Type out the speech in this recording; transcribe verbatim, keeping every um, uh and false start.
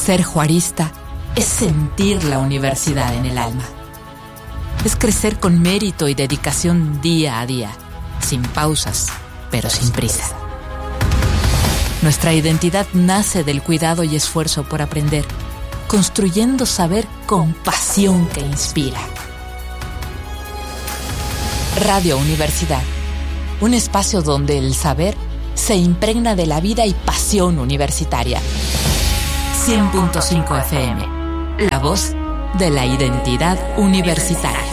Ser juarista es sentir la universidad en el alma. Es crecer con mérito y dedicación día a día, sin pausas, pero sin prisa. Nuestra identidad nace del cuidado y esfuerzo por aprender, construyendo saber con pasión que inspira. Radio Universidad, un espacio donde el saber se impregna de la vida y pasión universitaria. cien punto cinco F M, la voz de la identidad universitaria.